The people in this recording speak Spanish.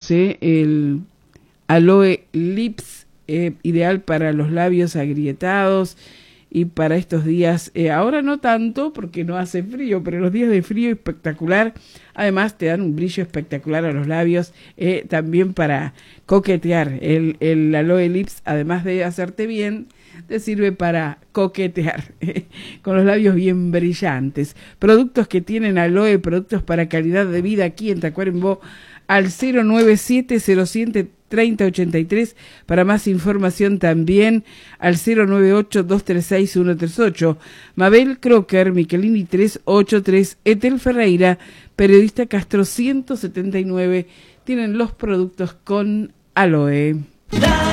luce el Aloe Lips, ideal para los labios agrietados y para estos días, ahora no tanto porque no hace frío, pero los días de frío espectacular. Además te dan un brillo espectacular a los labios, también para coquetear. El Aloe Lips, además de hacerte bien, te sirve para coquetear con los labios bien brillantes. Productos que tienen aloe, productos para calidad de vida aquí en Tacuarembó, al 097-030-83. Para más información también al 098-236-138. Mabel Crocker, Michelini 383, Etel Ferreira, Periodista Castro 179. Tienen los productos con aloe.